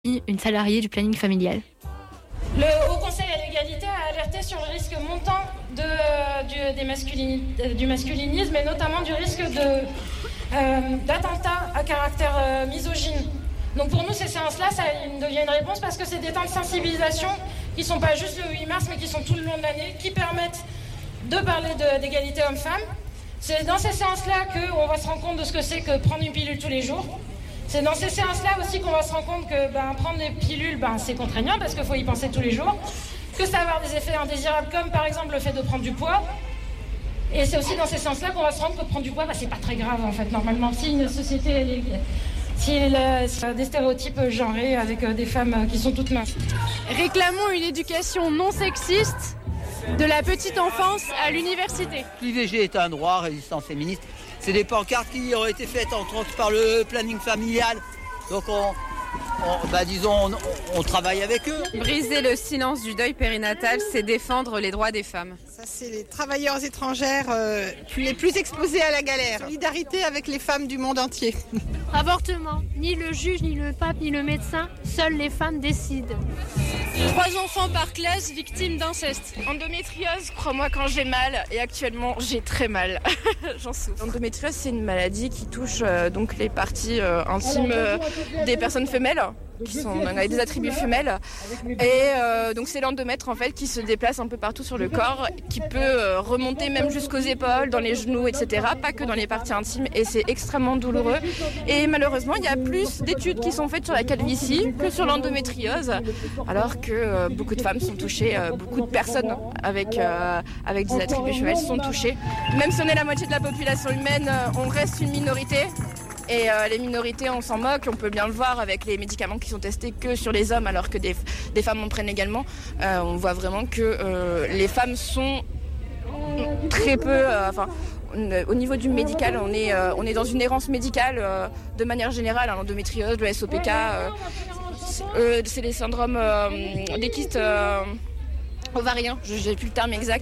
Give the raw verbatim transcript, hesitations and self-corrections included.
Une salariée du planning familial. Le Haut Conseil à l'égalité a alerté sur le risque montant de, euh, du, des masculini, euh, du masculinisme et notamment du risque de, euh, d'attentats à caractère euh, misogyne. Donc pour nous, ces séances-là, ça devient une réponse parce que c'est des temps de sensibilisation qui ne sont pas juste le huit mars, mais qui sont tout le long de l'année, qui permettent de parler de, d'égalité homme-femme. C'est dans ces séances-là qu'on va se rendre compte de ce que c'est que prendre une pilule tous les jours. C'est dans ces séances-là aussi qu'on va se rendre compte que ben, prendre des pilules, ben, c'est contraignant parce qu'il faut y penser tous les jours. Que ça va avoir des effets indésirables comme par exemple le fait de prendre du poids. Et c'est aussi dans ces séances-là qu'on va se rendre compte que prendre du poids, ben, c'est pas très grave en fait. Normalement, si une société, si il y a des stéréotypes genrés avec des femmes qui sont toutes minces. Réclamons une éducation non sexiste de la petite enfance à l'université. L'I V G est un droit, résistance féministe. C'est des pancartes qui ont été faites entre autres par le planning familial. Donc on, on bah disons, on, on travaille avec eux. Briser le silence du deuil périnatal, c'est défendre les droits des femmes. Ça, c'est les travailleurs étrangères euh, les plus exposés à la galère. Solidarité avec les femmes du monde entier. Avortement. Ni le juge, ni le pape, ni le médecin, seules les femmes décident. Trois enfants par classe victimes d'inceste. Endométriose, crois-moi quand j'ai mal, et actuellement j'ai très mal, j'en souffre. L'endométriose, c'est une maladie qui touche euh, donc les parties euh, intimes euh, des personnes femelles, qui sont avec des attributs femelles. Et euh, donc c'est l'endomètre en fait qui se déplace un peu partout sur le corps, qui peut euh, remonter même jusqu'aux épaules, dans les genoux, et cetera. Pas que dans les parties intimes, et c'est extrêmement douloureux. Et malheureusement, il y a plus d'études qui sont faites sur la calvitie que sur l'endométriose, alors que euh, beaucoup de femmes sont touchées, euh, beaucoup de personnes avec, euh, avec des attributs femelles sont touchées. Même si on est la moitié de la population humaine, euh, on reste une minorité. Et euh, les minorités, on s'en moque, on peut bien le voir avec les médicaments qui sont testés que sur les hommes alors que des, des femmes en prennent également. Euh, on voit vraiment que euh, les femmes sont très peu... Euh, enfin, au niveau du médical, on est, euh, on est dans une errance médicale euh, de manière générale. Hein, l'endométriose, le S O P K, euh, c'est, euh, c'est les syndromes euh, des kystes euh, ovariens, je n'ai plus le terme exact.